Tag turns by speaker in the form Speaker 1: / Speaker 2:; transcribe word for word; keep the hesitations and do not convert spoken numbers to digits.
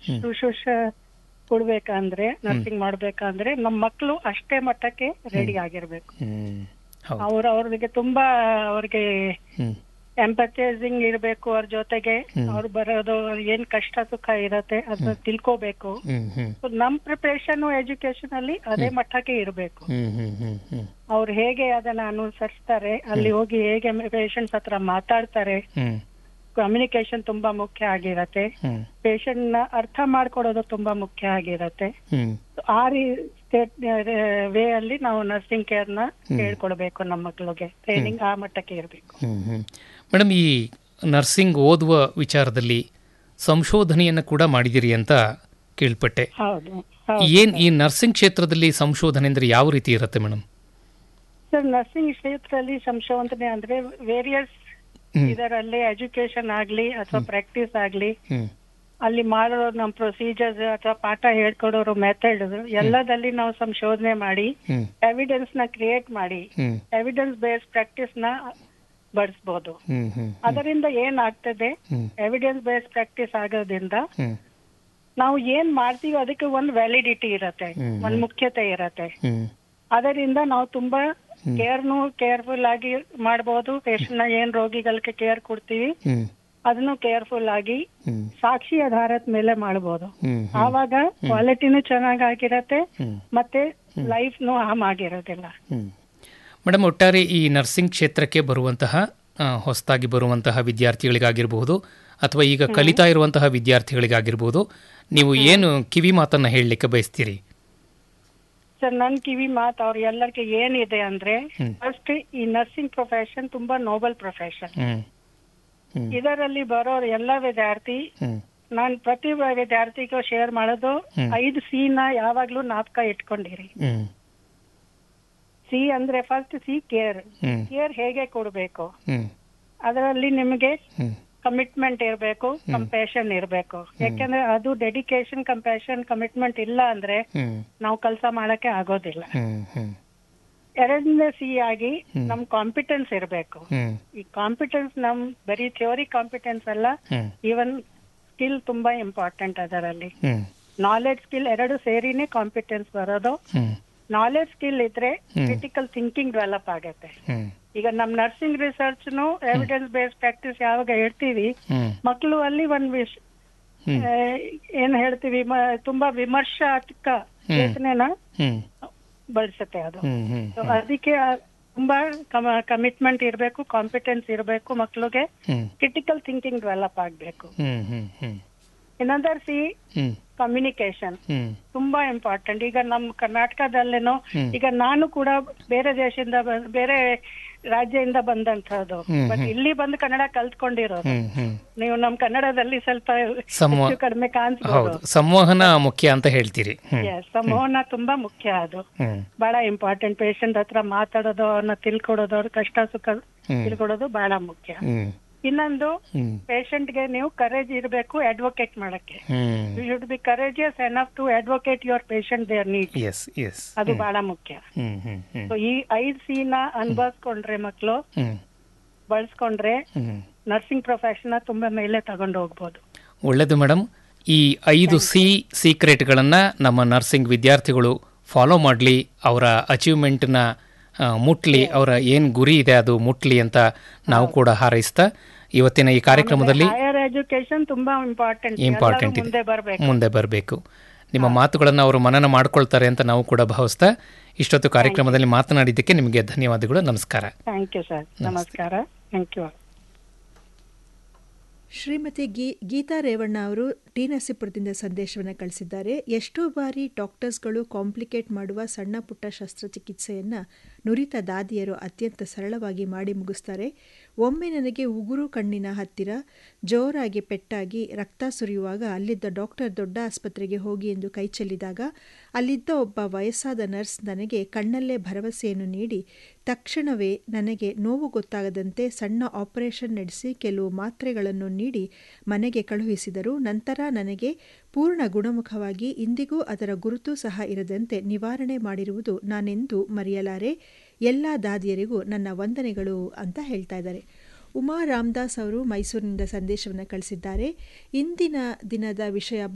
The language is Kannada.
Speaker 1: ಶುಶ್ರೂಷೆ ಕೊಡ್ಬೇಕಂದ್ರೆ, ನರ್ಸಿಂಗ್ ಮಾಡ್ಬೇಕಂದ್ರೆ ನಮ್ ಮಕ್ಳು ಅಷ್ಟೇ ಮಟ್ಟಕ್ಕೆ ರೆಡಿ ಆಗಿರ್ಬೇಕು. ಅವ್ರ ಅವ್ರಿಗೆ ತುಂಬಾ ಅವ್ರಿಗೆ ಎಂಪಥೈಸಿಂಗ್ ಇರ್ಬೇಕು, ಅವ್ರ ಜೊತೆಗೆ ಅವ್ರು ಬರೋದು ಏನ್ ಕಷ್ಟ ಸುಖ ಇರತ್ತೆ ಅದನ್ನ ತಿಳ್ಕೋಬೇಕು. ನಮ್ ಪ್ರಿಪರೇಷನ್ ಎಜುಕೇಶನ್ ಅಲ್ಲಿ ಅದೇ ಮಟ್ಟಕ್ಕೆ ಇರ್ಬೇಕು. ಅವ್ರು ಹೇಗೆ ಅದನ್ನ ಅನುಸರಿಸ್ತಾರೆ, ಅಲ್ಲಿ ಹೋಗಿ ಹೇಗೆ ಪೇಷಂಟ್ಸ್ ಹತ್ರ ಮಾತಾಡ್ತಾರೆ, ಕಮ್ಯುನಿಕೇಶನ್ ತುಂಬಾ ಮುಖ್ಯ ಆಗಿರತ್ತೆ. ಪೇಷಂಟ್ ನ ಅರ್ಥ ಮಾಡ್ಕೊಡೋದು ತುಂಬಾ ಮುಖ್ಯ ಆಗಿರತ್ತೆ. ಆ ಸ್ಟೇಟ್ ವೇ ಅಲ್ಲಿ ನಾವು ನರ್ಸಿಂಗ್ ಕೇರ್ ನ ಹೇಳ್ಕೊಡ್ಬೇಕು ನಮ್ಮ ಮಕ್ಕಳಿಗೆ. ಟ್ರೈನಿಂಗ್ ಆ ಮಟ್ಟಕ್ಕೆ ಇರಬೇಕು.
Speaker 2: ಮೇಡಮ್, ಈ ನರ್ಸಿಂಗ್ ಓದುವ ವಿಚಾರದಲ್ಲಿ ಸಂಶೋಧನೆಯನ್ನು ಕೂಡ ಮಾಡಿದಿರಿ ಅಂತ ಕೇಳ್ಪಟ್ಟೆ.
Speaker 1: ಹೌದು.
Speaker 2: ಏನ್ ಈ ನರ್ಸಿಂಗ್ ಕ್ಷೇತ್ರದಲ್ಲಿ ಸಂಶೋಧನೆ ಅಂದ್ರೆ ಯಾವ ರೀತಿ ಇರುತ್ತೆ ಮೇಡಮ್?
Speaker 1: ಸರ್, ನರ್ಸಿಂಗ್ ಕ್ಷೇತ್ರದಲ್ಲಿ ಸಂಶೋಧನೆ ಅಂದ್ರೆ ವೇರಿಯಸ್ ಇದರಲ್ಲಿ ಎಜುಕೇಶನ್ ಆಗ್ಲಿ ಅಥವಾ ಪ್ರಾಕ್ಟೀಸ್ ಆಗ್ಲಿ, ಅಲ್ಲಿ ಮಾಡೋ ನಮ್ ಪ್ರೊಸೀಜರ್ಸ್ ಅಥವಾ ಪಾಠ ಹೇಳ್ಕೊಡೋರು ಮೆಥಡ್ ಎಲ್ಲದಲ್ಲಿ ನಾವು ಸಂಶೋಧನೆ ಮಾಡಿ ಎವಿಡೆನ್ಸ್ ನ ಕ್ರಿಯೇಟ್ ಮಾಡಿ ಎವಿಡೆನ್ಸ್ ಬೇಸ್ ಪ್ರಾಕ್ಟೀಸ್ ನ ಬಡಿಸಬಹುದು. ಅದರಿಂದ ಏನಾಗ್ತದೆ, ಎವಿಡೆನ್ಸ್ ಬೇಸ್ ಪ್ರಾಕ್ಟೀಸ್ ಆಗೋದ್ರಿಂದ ನಾವು ಏನ್ ಮಾಡ್ತೀವಿ ಅದಕ್ಕೆ ಒಂದು ವ್ಯಾಲಿಡಿಟಿ ಇರತ್ತೆ, ಒಂದ್ ಮುಖ್ಯತೆ ಇರತ್ತೆ. ಅದರಿಂದ ನಾವು ತುಂಬಾ ಕೇರ್ನು ಕೇರ್ಫುಲ್ ಆಗಿ ಮಾಡಬಹುದು. ಪೇಷಂಟ್ ನ ಏನ್ ರೋಗಿಗಳಿಗೆ ಕೇರ್ ಕೊಡ್ತೀವಿ ಅದನ್ನು ಕೇರ್ಫುಲ್ ಆಗಿ ಸಾಕ್ಷಿ ಆಧಾರದ ಮೇಲೆ ಮಾಡಬಹುದು. ಆವಾಗ ಕ್ವಾಲಿಟಿನೂ ಚೆನ್ನಾಗಿರತ್ತೆ ಮತ್ತೆ ಲೈಫ್ನು ಹಾಮ್ ಆಗಿರೋದಿಲ್ಲ.
Speaker 2: ಮೇಡಮ್, ಒಟ್ಟಾರೆ ಈ ನರ್ಸಿಂಗ್ ಕ್ಷೇತ್ರಕ್ಕೆ ಬರುವಂತಹ ಹೊಸದಾಗಿ ಬರುವಂತಹ ವಿದ್ಯಾರ್ಥಿಗಳಿಗಾಗಿರ್ಬಹುದು ಅಥವಾ ಈಗ ಕಲಿತಾ ಇರುವಂತಹ ವಿದ್ಯಾರ್ಥಿಗಳಿಗಾಗಿರ್ಬಹುದು, ನೀವು ಏನು ಕಿವಿ ಮಾತನ್ನ ಹೇಳಲಿಕ್ಕೆ ಬಯಸ್ತೀರಿ?
Speaker 1: ಸರ್, ನನ್ ಕಿವಿ ಮಾತು ಅವ್ರ ಎಲ್ಲರಿಗೆ ಏನಿದೆ ಅಂದ್ರೆ, ಫಸ್ಟ್ ಈ ನರ್ಸಿಂಗ್ ಪ್ರೊಫೆಷನ್ ತುಂಬಾ ನೋಬಲ್ ಪ್ರೊಫೆಷನ್. ಇದರಲ್ಲಿ ಬರೋ ಎಲ್ಲ ವಿದ್ಯಾರ್ಥಿ, ನಾನ್ ಪ್ರತಿ ವಿದ್ಯಾರ್ಥಿಗೂ ಶೇರ್ ಮಾಡೋದು ಐದು ಸಿ ನ ಯಾವಾಗ್ಲೂ ನಾಪಕ ಇಟ್ಕೊಂಡಿರಿ. ಸಿ ಅಂದ್ರೆ ಫಸ್ಟ್ ಸಿ ಕೇರ್. ಕೇರ್ ಹೇಗೆ ಕೊಡ್ಬೇಕು, ಅದರಲ್ಲಿ ನಿಮಗೆ ಕಮಿಟ್ಮೆಂಟ್ ಇರಬೇಕು, ಕಂಪ್ಯಾಷನ್ ಇರಬೇಕು. ಯಾಕಂದ್ರೆ ಅದು ಡೆಡಿಕೇಶನ್, ಕಂಪ್ಯಾಷನ್, ಕಮಿಟ್ಮೆಂಟ್ ಇಲ್ಲ ಅಂದ್ರೆ ನಾವು ಕೆಲಸ ಮಾಡಕ್ಕೆ ಆಗೋದಿಲ್ಲ. ಎರಡನೇ ಸಿ ಆಗಿ ನಮ್ ಕಾಂಪಿಟೆನ್ಸ್ ಇರಬೇಕು. ಈ ಕಾಂಪಿಟೆನ್ಸ್ ನಮ್ ಬರೀ ಥಿಯೋರಿ ಕಾಂಪಿಟೆನ್ಸ್ ಅಲ್ಲ, ಈವನ್ ಸ್ಕಿಲ್ ತುಂಬಾ ಇಂಪಾರ್ಟೆಂಟ್. ಅದರಲ್ಲಿ ನಾಲೆಡ್ಜ್ ಸ್ಕಿಲ್ ಎರಡು ಸೇರಿನೇ ಕಾಂಪಿಟೆನ್ಸ್ ಬರೋದು. ನಾಲೆಡ್ಜ್ ಸ್ಕಿಲ್ ಇದ್ರೆ ಕ್ರಿಟಿಕಲ್ ಥಿಂಕಿಂಗ್ ಡೆವಲಪ್ ಆಗತ್ತೆ. ಈಗ ನಮ್ ನರ್ಸಿಂಗ್ ರಿಸರ್ಚ್ ನು ಎವಿಡೆನ್ಸ್ ಬೇಸ್ಡ್ ಪ್ರಾಕ್ಟೀಸ್ ಯಾವಾಗ ಹೇಳ್ತೀವಿ, ಮಕ್ಕಳು ಅಲ್ಲಿ ಒಂದ್ ವಿಷ ಏನ್ ಹೇಳ್ತೀವಿ, ತುಂಬಾ ವಿಮರ್ಶಾತ್ಮಕ ಯೋಚನೆನ ಬಳಸುತ್ತೆ ಅದು. ಅದಕ್ಕೆ ತುಂಬಾ ಕಮಿಟ್ಮೆಂಟ್ ಇರಬೇಕು, ಕಾಂಪಿಟೆನ್ಸ್ ಇರಬೇಕು, ಮಕ್ಕಳಿಗೆ ಕ್ರಿಟಿಕಲ್ ಥಿಂಕಿಂಗ್ ಡೆವಲಪ್ ಆಗ್ಬೇಕು. ಇನ್ನೊಂದರ್ ಸಿ ಕಮ್ಯುನಿಕೇಶನ್ ತುಂಬಾ ಇಂಪಾರ್ಟೆಂಟ್. ಈಗ ನಮ್ ಕರ್ನಾಟಕದಲ್ಲೇನೋ, ಈಗ ನಾನು ಕೂಡ ಬೇರೆ ದೇಶದಿಂದ ಬೇರೆ ರಾಜ್ಯದಿಂದ ಬಂದಂತಹದ್ದು, ಬಟ್ ಇಲ್ಲಿ ಬಂದು ಕನ್ನಡ ಕಲ್ತ್ಕೊಂಡಿರೋದು. ನೀವು ನಮ್ ಕನ್ನಡದಲ್ಲಿ ಸ್ವಲ್ಪ ಹೆಚ್ಚು ಕಡಿಮೆ ಕಾಣಿಸ್ಬೋದು.
Speaker 2: ಸಂವಹನ ಮುಖ್ಯ ಅಂತ ಹೇಳ್ತೀರಿ.
Speaker 1: ಸಂವಹನ ತುಂಬಾ ಮುಖ್ಯ, ಅದು ಬಹಳ ಇಂಪಾರ್ಟೆಂಟ್. ಪೇಷಂಟ್ ಹತ್ರ ಮಾತಾಡೋದು, ಅವ್ರನ್ನ ತಿಳ್ಕೊಡೋದು, ಅವ್ರ ಕಷ್ಟ ಸುಖ ತಿಳ್ಕೊಡೋದು ಬಹಳ ಮುಖ್ಯ. ಇನ್ನೊಂದು, ಪೇಷಂಟ್ ಗೆ ನೀವು ಕರೇಜ್ ಇರಬೇಕು ಅಡ್ವೊಕೇಟ್ ಮಾಡಕ್ಕೆ. You should be courageous enough to advocate your patient there needs. ಅದು ಬಹಳ ಮುಖ್ಯ. ಈ ಐದ್ ಸಿ ನ ಅನುಭವಿಸ್ಕೊಂಡ್ರೆ ಮಕ್ಕಳು ಬಳಸ್ಕೊಂಡ್ರೆ ನರ್ಸಿಂಗ್ ಪ್ರೊಫೆಷನ್ ತುಂಬಾ ಮೇಲೆ ತಗೊಂಡು ಹೋಗ್ಬೋದು.
Speaker 2: ಒಳ್ಳೇದು ಮೇಡಮ್. ಈ ಐದು ಸಿ ಸೀಕ್ರೆಟ್ಗಳನ್ನ ನಮ್ಮ ನರ್ಸಿಂಗ್ ವಿದ್ಯಾರ್ಥಿಗಳು ಫಾಲೋ ಮಾಡಲಿ, ಅವರ ಅಚೀವ್ಮೆಂಟ್ನ ಮುಟ್ಲಿ, ಅವರ ಏನ್ ಗುರಿ ಇದೆ ಅದು ಮುಟ್ಲಿ ಅಂತ ನಾವು ಕೂಡ ಹಾರೈಸ್ತಾ ಇವತ್ತಿನ ಈ ಕಾರ್ಯಕ್ರಮದಲ್ಲಿ
Speaker 1: ಹೈಯರ್ ಎಜುಕೇಶನ್ ತುಂಬಾ ಇಂಪಾರ್ಟೆಂಟ್
Speaker 2: ಇಂಪಾರ್ಟೆಂಟ್ ಇದೆ, ಮುಂದೆ ಬರಬೇಕು. ನಿಮ್ಮ ಮಾತುಗಳನ್ನು ಅವರು ಮನನ ಮಾಡ್ಕೊಳ್ತಾರೆ ಅಂತ ನಾವು ಕೂಡ ಭಾವಿಸ್ತಾ ಇಷ್ಟೊತ್ತು ಕಾರ್ಯಕ್ರಮದಲ್ಲಿ ಮಾತನಾಡಿದ್ದಕ್ಕೆ ನಿಮಗೆ ಧನ್ಯವಾದಗಳು. ನಮಸ್ಕಾರ.
Speaker 1: Thank you sir. ನಮಸ್ಕಾರ. Thank you.
Speaker 3: ಶ್ರೀಮತಿ ಗೀ ಗೀತಾ ರೇವಣ್ಣ ಅವರು ಟಿ ನರಸೀಪುರದಿಂದ ಸಂದೇಶವನ್ನು ಕಳಿಸಿದ್ದಾರೆ. ಎಷ್ಟೋ ಬಾರಿ ಡಾಕ್ಟರ್ಸ್ಗಳು ಕಾಂಪ್ಲಿಕೇಟ್ ಮಾಡುವ ಸಣ್ಣ ಪುಟ್ಟ ಶಸ್ತ್ರಚಿಕಿತ್ಸೆಯನ್ನು ನುರಿತ ದಾದಿಯರು ಅತ್ಯಂತ ಸರಳವಾಗಿ ಮಾಡಿ ಮುಗಿಸ್ತಾರೆ. ಒಮ್ಮೆ ನನಗೆ ಉಗುರು ಕಣ್ಣಿನ ಹತ್ತಿರ ಜೋರಾಗಿ ಪೆಟ್ಟಾಗಿ ರಕ್ತ ಸುರಿಯುವಾಗ ಅಲ್ಲಿದ್ದ ಡಾಕ್ಟರ್ ದೊಡ್ಡ ಆಸ್ಪತ್ರೆಗೆ ಹೋಗಿ ಎಂದು ಕೈ ಚೆಲ್ಲಿದಾಗ ಅಲ್ಲಿದ್ದ ಒಬ್ಬ ವಯಸ್ಸಾದ ನರ್ಸ್ ನನಗೆ ಕಣ್ಣಲ್ಲೇ ಭರವಸೆಯನ್ನು ನೀಡಿ ತಕ್ಷಣವೇ ನನಗೆ ನೋವು ಗೊತ್ತಾಗದಂತೆ ಸಣ್ಣ ಆಪರೇಷನ್ ನಡೆಸಿ ಕೆಲವು ಮಾತ್ರೆಗಳನ್ನು ನೀಡಿ ಮನೆಗೆ ಕಳುಹಿಸಿದರು. ನಂತರ ನನಗೆ ಪೂರ್ಣ ಗುಣಮುಖವಾಗಿ ಇಂದಿಗೂ ಅದರ ಗುರುತು ಸಹ ಇರದಂತೆ ನಿವಾರಣೆ ಮಾಡಿರುವುದು ನಾನೆಂದೂ ಮರೆಯಲಾರೆ. ಎಲ್ಲ ದಾದಿಯರಿಗೂ ನನ್ನ ವಂದನೆಗಳು ಅಂತ ಹೇಳ್ತಾ ಇದ್ದಾರೆ. ಉಮಾ ರಾಮದಾಸ್ ಅವರು ಮೈಸೂರಿನಿಂದ ಸಂದೇಶವನ್ನು ಕಳಿಸಿದ್ದಾರೆ. ಇಂದಿನ ದಿನದ ವಿಷಯ